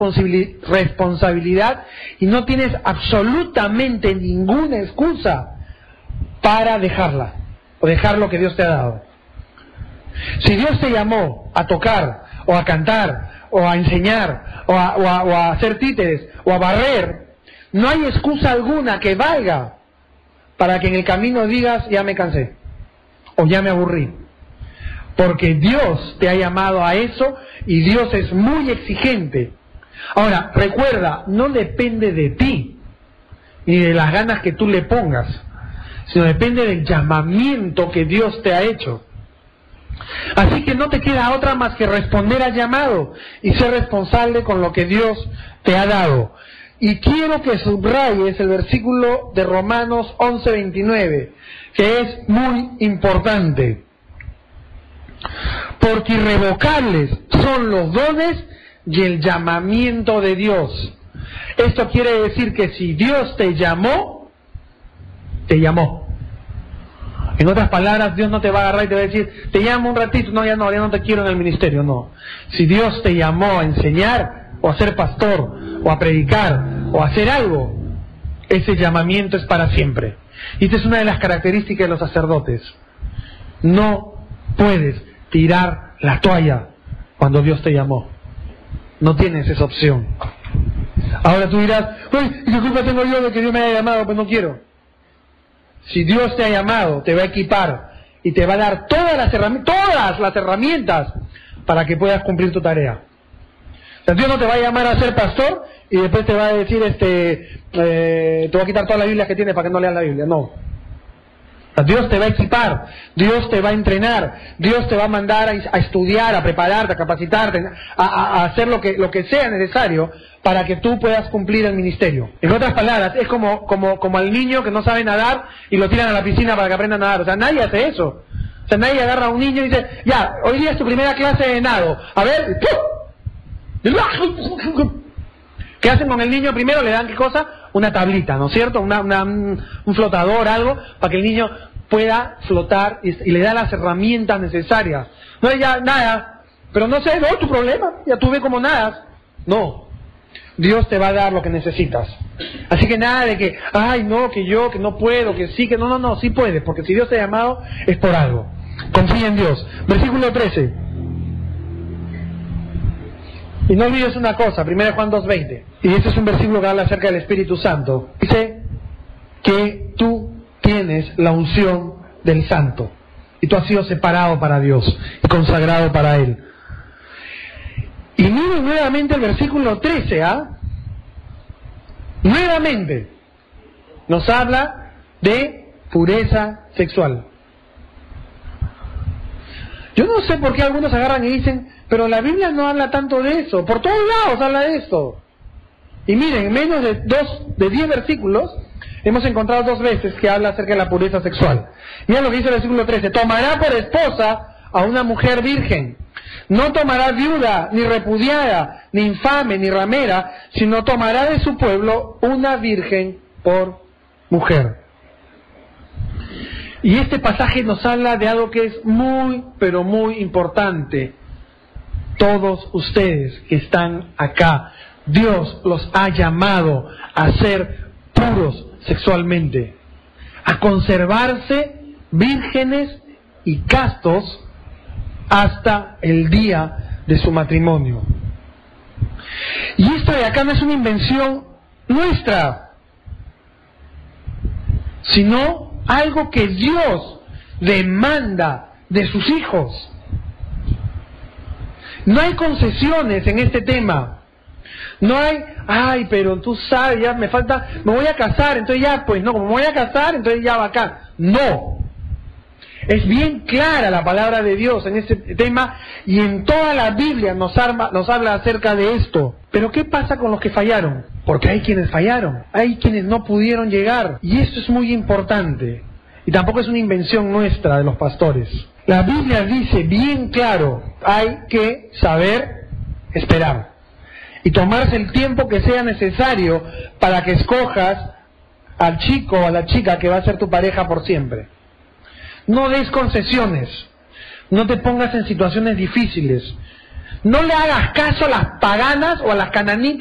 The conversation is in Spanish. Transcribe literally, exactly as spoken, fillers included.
responsabilidad y no tienes absolutamente ninguna excusa para dejarla o dejar lo que Dios te ha dado. Si Dios te llamó a tocar o a cantar o a enseñar o a, o a, o a hacer títeres o a barrer, no hay excusa alguna que valga para que en el camino digas ya me cansé o ya me aburrí, porque Dios te ha llamado a eso y Dios es muy exigente. Ahora, recuerda, no depende de ti ni de las ganas que tú le pongas, sino depende del llamamiento que Dios te ha hecho. Así que no te queda otra más que responder al llamado y ser responsable con lo que Dios te ha dado. Y quiero que subrayes el versículo de Romanos once veintinueve, que es muy importante. Porque irrevocables son los dones y el llamamiento de Dios. Esto quiere decir que si Dios te llamó, te llamó. En otras palabras, Dios no te va a agarrar y te va a decir, te llamo un ratito, no, ya no, ya no te quiero en el ministerio, no. Si Dios te llamó a enseñar, o a ser pastor, o a predicar, o a hacer algo, ese llamamiento es para siempre. Y esta es una de las características de los sacerdotes. No puedes tirar la toalla cuando Dios te llamó. No tienes esa opción. Ahora tú dirás, uy, ¿y qué culpa tengo yo de que Dios me haya llamado? Pues no quiero. Si Dios te ha llamado, te va a equipar y te va a dar todas las herramientas, todas las herramientas para que puedas cumplir tu tarea. O sea, Dios no te va a llamar a ser pastor y después te va a decir, este, eh, te va a quitar todas las Biblias que tienes para que no leas la Biblia. No. O sea, Dios te va a equipar, Dios te va a entrenar, Dios te va a mandar a, a estudiar, a prepararte, a capacitarte, a, a, a hacer lo que, lo que sea necesario para que tú puedas cumplir el ministerio. En otras palabras, es como, como, como al niño que no sabe nadar y lo tiran a la piscina para que aprenda a nadar. O sea, nadie hace eso. O sea, nadie agarra a un niño y dice, ya, hoy día es tu primera clase de nado. A ver, ¡pum! ¿Qué hacen con el niño? Primero le dan, ¿qué cosa? Una tablita, ¿no es cierto? Una, una, un flotador, algo, para que el niño pueda flotar y, y le da las herramientas necesarias. No es ya nada, pero no sé, no es tu problema, ya tú ves cómo nadas. No. Dios te va a dar lo que necesitas. Así que nada de que, ay no, que yo, que no puedo, que sí, que no, no, no, sí puedes, porque si Dios te ha llamado es por algo. Confía en Dios. Versículo trece. Y no olvides una cosa, primero Juan dos veinte. Y este es un versículo que habla acerca del Espíritu Santo. Dice que tú tienes la unción del Santo. Y tú has sido separado para Dios y consagrado para Él. Y miren nuevamente el versículo trece, ¿ah? ¿eh? Nuevamente nos habla de pureza sexual. Yo no sé por qué algunos agarran y dicen, pero la Biblia no habla tanto de eso. Por todos lados habla de esto. Y miren, en menos de dos, de diez versículos, hemos encontrado dos veces que habla acerca de la pureza sexual. Miren lo que dice el versículo trece. Tomará por esposa a una mujer virgen. No tomará viuda, ni repudiada, ni infame, ni ramera, sino tomará de su pueblo una virgen por mujer. Y este pasaje nos habla de algo que es muy, pero muy importante. Todos ustedes que están acá, Dios los ha llamado a ser puros sexualmente, a conservarse vírgenes y castos hasta el día de su matrimonio. Y esto de acá no es una invención nuestra, sino algo que Dios demanda de sus hijos. No hay concesiones en este tema. No hay, ay, pero tú sabes, ya me falta, me voy a casar, entonces ya, pues no, como me voy a casar, entonces ya va acá. No. Es bien clara la palabra de Dios en este tema y en toda la Biblia nos, arma, nos habla acerca de esto. Pero ¿qué pasa con los que fallaron? Porque hay quienes fallaron, hay quienes no pudieron llegar. Y esto es muy importante. Y tampoco es una invención nuestra de los pastores. La Biblia dice bien claro, hay que saber esperar. Y tomarse el tiempo que sea necesario para que escojas al chico o a la chica que va a ser tu pareja por siempre. No des concesiones, no te pongas en situaciones difíciles, No le hagas caso a las paganas o a las cananitas